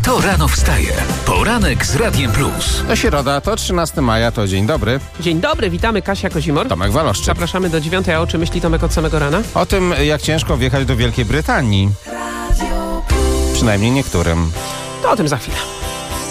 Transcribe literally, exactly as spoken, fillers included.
To rano wstaje. Poranek z Radiem Plus. To środa, to trzynastego maja, to dzień dobry. Dzień dobry, witamy, Kasia Kozimor. Tomek Waloszczyk. Zapraszamy do dziewiątej, a o czym myśli Tomek od samego rana? O tym, jak ciężko wjechać do Wielkiej Brytanii. Przynajmniej niektórym. To o tym za chwilę.